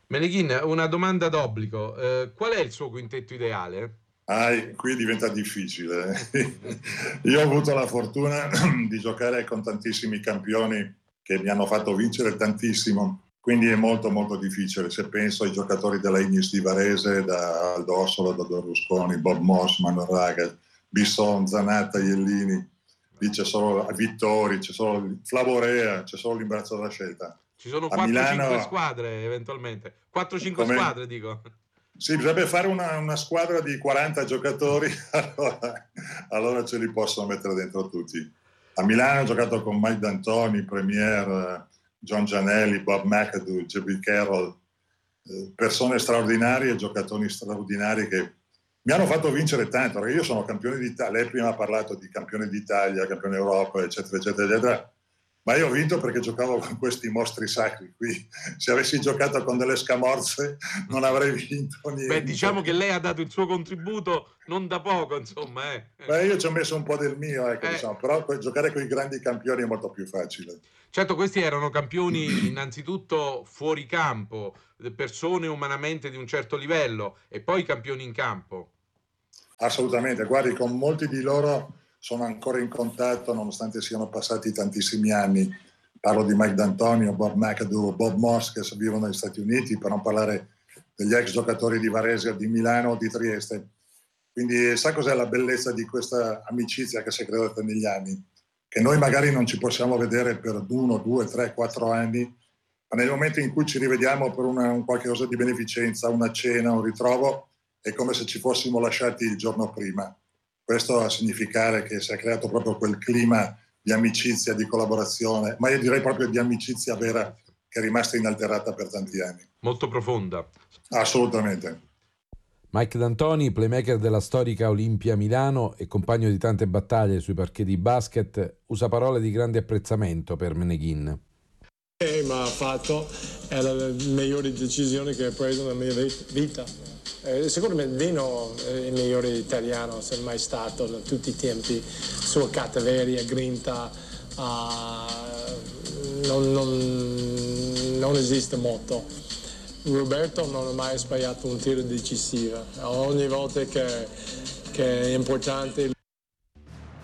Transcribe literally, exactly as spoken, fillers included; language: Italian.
Meneghin, una domanda d'obbligo. Eh, qual è il suo quintetto ideale? Ah, qui diventa difficile. Io ho avuto la fortuna di giocare con tantissimi campioni che mi hanno fatto vincere tantissimo, quindi è molto molto difficile. Se penso ai giocatori della Ignis di Varese, da Aldo Ossola, da Berlusconi, Bob Moss, Manuel Raga, Bisson, Zanatta, Iellini, lì c'è solo Vittori, c'è solo Flavorea, c'è solo l'imbarazzo della scelta. Ci sono A quattro cinque Milano, squadre eventualmente. quattro cinque come... squadre, dico. Sì, bisogna fare una, una squadra di quaranta giocatori, allora, allora ce li possono mettere dentro tutti. A Milano ho giocato con Mike D'Antoni, Premier, John Gianelli, Bob McAdoo, J B Carroll, eh, persone straordinarie, giocatori straordinari che mi hanno fatto vincere tanto, perché io sono campione d'Italia. Lei prima ha parlato di campione d'Italia, campione d'Europa, eccetera, eccetera, eccetera. Ma io ho vinto perché giocavo con questi mostri sacri qui. Se avessi giocato con delle scamorze non avrei vinto niente. Beh, diciamo che lei ha dato il suo contributo non da poco, insomma. Eh. Beh, io ci ho messo un po' del mio, ecco, Eh. diciamo, però giocare con i grandi campioni è molto più facile. Certo, questi erano campioni innanzitutto fuori campo, persone umanamente di un certo livello, e poi campioni in campo. Assolutamente, guardi, con molti di loro sono ancora in contatto nonostante siano passati tantissimi anni. Parlo di Mike D'Antonio, Bob McAdoo, Bob Moss, che vivono negli Stati Uniti, per non parlare degli ex giocatori di Varese, di Milano o di Trieste. Quindi sa cos'è la bellezza di questa amicizia che si è creata negli anni? Che noi magari non ci possiamo vedere per uno, due, tre, quattro anni, ma nel momento in cui ci rivediamo per una, un qualche cosa di beneficenza, una cena, un ritrovo, è come se ci fossimo lasciati il giorno prima. Questo a significare che si è creato proprio quel clima di amicizia, di collaborazione, ma io direi proprio di amicizia vera che è rimasta inalterata per tanti anni. Molto profonda. Assolutamente. Mike D'Antoni, playmaker della storica Olimpia Milano e compagno di tante battaglie sui parquet di basket, usa parole di grande apprezzamento per Meneghin. Eh, ma ha fatto, è la migliore decisione che ho preso nella mia vita. Eh, sicuramente Dino è il migliore italiano, se mai stato da tutti i tempi, sua cattiveria, grinta, uh, non, non, non esiste molto. Roberto non ha mai sbagliato un tiro decisivo, ogni volta che, che è importante